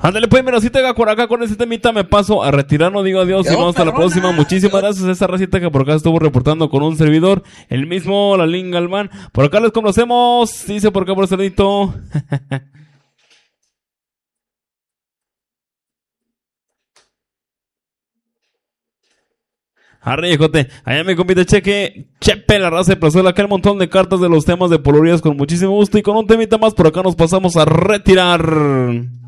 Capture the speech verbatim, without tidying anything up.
Ándale, pues, mira, si te haga por acá con ese temita, me paso a retirar, no digo adiós, y vamos hasta la próxima. Muchísimas gracias a esa racita que por acá estuvo reportando con un servidor, el mismo Lalín Galván. Por acá les conocemos, dice por acá por ese ladito. Arre, jote, allá me compite Cheque, Chepe, la raza de plazuela, acá el montón de cartas de los temas de polorías con muchísimo gusto y con un temita más por acá nos pasamos a retirar.